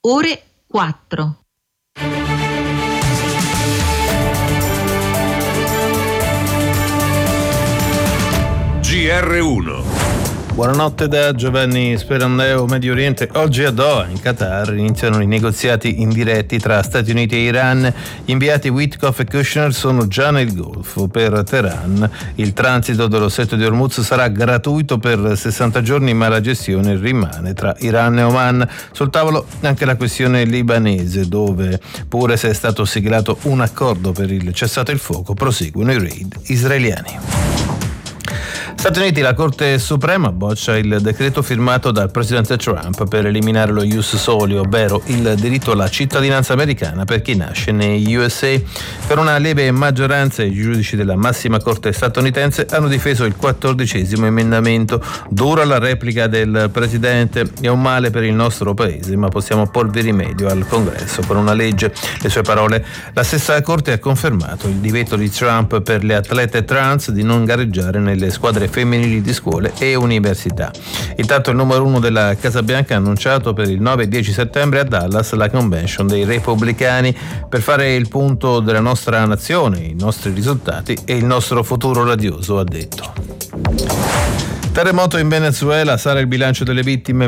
ore 4. GR1. Buonanotte da Giovanni Sperandeo. Medio Oriente. Oggi a Doha, in Qatar, iniziano i negoziati indiretti tra Stati Uniti e Iran. Gli inviati Witkoff e Kushner sono già nel Golfo. Per Teheran il transito dello Stretto di Hormuz sarà gratuito per 60 giorni, ma la gestione rimane tra Iran e Oman. Sul tavolo anche la questione libanese, dove, pure se è stato siglato un accordo per il cessate il fuoco, proseguono i raid israeliani. Stati Uniti, la Corte Suprema boccia il decreto firmato dal presidente Trump per eliminare lo ius soli, ovvero il diritto alla cittadinanza americana per chi nasce negli USA. Per una lieve maggioranza i giudici della massima corte statunitense hanno difeso il 14° emendamento. Dura la replica del presidente: è un male per il nostro paese, ma possiamo porvi rimedio al Congresso con una legge. Le sue parole: la stessa corte ha confermato il divieto di Trump per le atlete trans di non gareggiare nelle squadre femminili di scuole e università. Intanto il numero 1 della Casa Bianca ha annunciato per il 9 e 10 settembre a Dallas la convention dei repubblicani per fare il punto della nostra nazione, i nostri risultati e il nostro futuro radioso, ha detto. Terremoto in Venezuela, sale il bilancio delle vittime: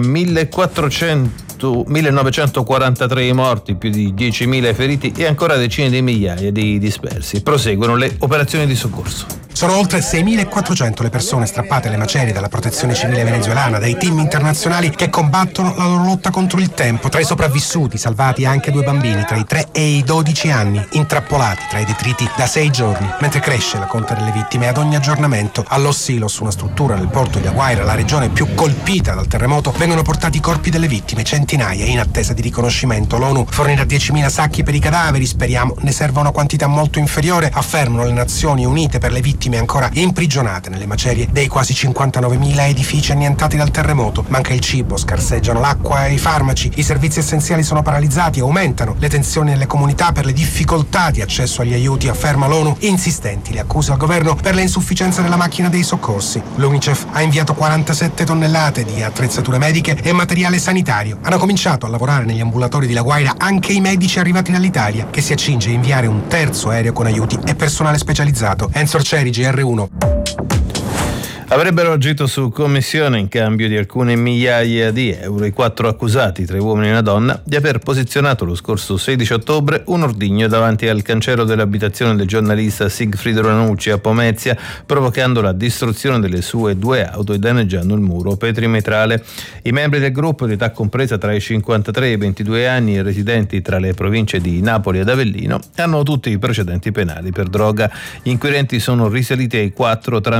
1943 morti, più di 10.000 feriti e ancora decine di migliaia di dispersi. Proseguono le operazioni di soccorso. Sono oltre 6.400 le persone strappate alle macerie dalla protezione civile venezuelana, dai team internazionali che combattono la loro lotta contro il tempo. Tra i sopravvissuti, salvati anche 2 bambini tra i 3 e i 12 anni, intrappolati tra i detriti da 6 giorni. Mentre cresce la conta delle vittime, ad ogni aggiornamento a Los Silos, una struttura nel porto di La Guaira, la regione più colpita dal terremoto, vengono portati i corpi delle vittime, centinaia in attesa di riconoscimento. L'ONU fornirà 10.000 sacchi per i cadaveri, speriamo ne serva una quantità molto inferiore, affermano le Nazioni Unite per le vittime ancora imprigionate nelle macerie dei quasi 59.000 edifici annientati dal terremoto. Manca il cibo, scarseggiano l'acqua e i farmaci, i servizi essenziali sono paralizzati, aumentano le tensioni nelle comunità per le difficoltà di accesso agli aiuti, afferma l'ONU. Insistenti le accuse al governo per le insufficienze della macchina dei soccorsi. L'UNICEF ha inviato 47 tonnellate di attrezzature mediche e materiale sanitario. Hanno cominciato a lavorare negli ambulatori di La Guaira anche i medici arrivati dall'Italia, che si accinge a inviare un terzo aereo con aiuti e personale specializzato. Enzo Arcieri, GR1. Avrebbero agito su commissione in cambio di alcune migliaia di euro i 4 accusati, 3 uomini e una donna, di aver posizionato lo scorso 16 ottobre un ordigno davanti al cancello dell'abitazione del giornalista Sigfrido Ranucci a Pomezia, provocando la distruzione delle sue 2 auto e danneggiando il muro perimetrale. I membri del gruppo, di età compresa tra i 53 e i 22 anni e residenti tra le province di Napoli ed Avellino, hanno tutti i precedenti penali per droga. Gli inquirenti sono risaliti ai 4 tra